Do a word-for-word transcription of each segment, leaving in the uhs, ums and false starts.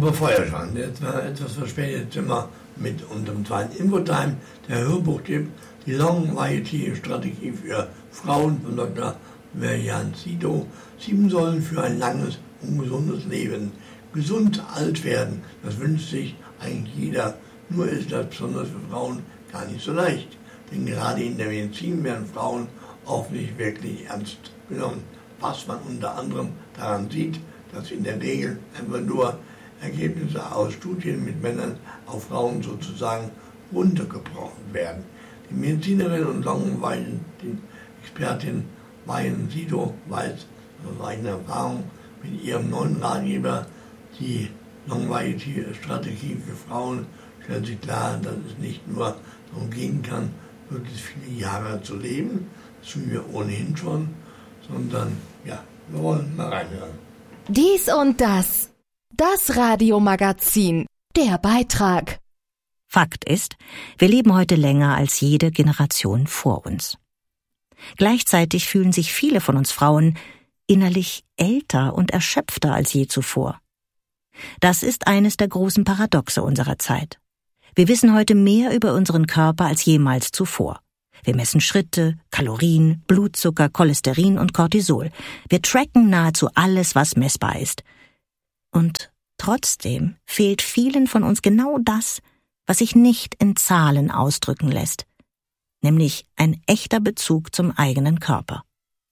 Uwe Feuerschwan, der etwa etwas verspätet Zimmer mit unserem zweiten Infotime, der Hörbuchtipp, die Long-Variety-Strategie für Frauen von Doktor Verian Sido. Sieben Säulen für ein langes und gesundes Leben. Gesund alt werden, das wünscht sich eigentlich jeder. Nur ist das besonders für Frauen gar nicht so leicht. Denn gerade in der Medizin werden Frauen oft nicht wirklich ernst genommen. Was man unter anderem daran sieht, dass in der Regel einfach nur Ergebnisse aus Studien mit Männern auf Frauen sozusagen runtergebrochen werden. Die Medizinerin und Long-Variety-Expertin Verian Sido weiß aus eigener Erfahrung mit ihrem neuen Ratgeber, die Long-Variety-Strategie für Frauen, stellt sich klar, dass es nicht nur darum gehen kann, möglichst viele Jahre zu leben, das tun wir ohnehin schon, sondern ja, wir wollen mal reinhören. Dies und das. Das Radiomagazin. Der Beitrag. Fakt ist, wir leben heute länger als jede Generation vor uns. Gleichzeitig fühlen sich viele von uns Frauen innerlich älter und erschöpfter als je zuvor. Das ist eines der großen Paradoxe unserer Zeit. Wir wissen heute mehr über unseren Körper als jemals zuvor. Wir messen Schritte, Kalorien, Blutzucker, Cholesterin und Cortisol. Wir tracken nahezu alles, was messbar ist. Und trotzdem fehlt vielen von uns genau das, was sich nicht in Zahlen ausdrücken lässt, nämlich ein echter Bezug zum eigenen Körper.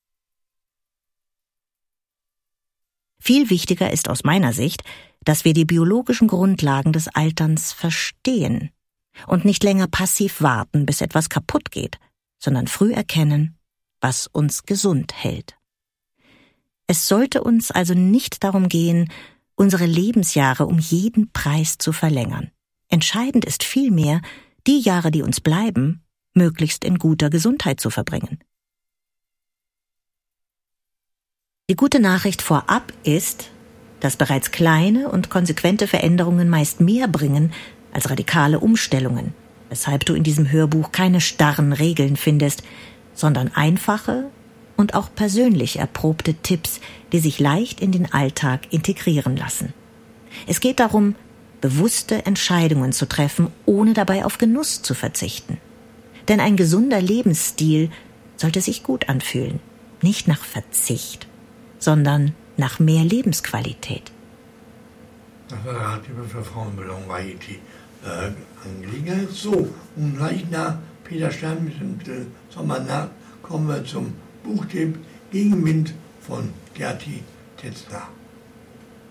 Viel wichtiger ist aus meiner Sicht, dass wir die biologischen Grundlagen des Alterns verstehen und nicht länger passiv warten, bis etwas kaputt geht, sondern früh erkennen, was uns gesund hält. Es sollte uns also nicht darum gehen, unsere Lebensjahre um jeden Preis zu verlängern. Entscheidend ist vielmehr, die Jahre, die uns bleiben, möglichst in guter Gesundheit zu verbringen. Die gute Nachricht vorab ist, dass bereits kleine und konsequente Veränderungen meist mehr bringen als radikale Umstellungen, weshalb du in diesem Hörbuch keine starren Regeln findest, sondern einfache und auch persönlich erprobte Tipps, die sich leicht in den Alltag integrieren lassen. Es geht darum, bewusste Entscheidungen zu treffen, ohne dabei auf Genuss zu verzichten. Denn ein gesunder Lebensstil sollte sich gut anfühlen, nicht nach Verzicht, sondern nach mehr Lebensqualität. Das war der Ratgeber für Frauen bei Long-Variety äh, Angelegenheit. So, und gleich nach Peter Stern mit dem äh, Sommernacht kommen wir zum Buchtipp Gegenwind von Gerti Tetzler.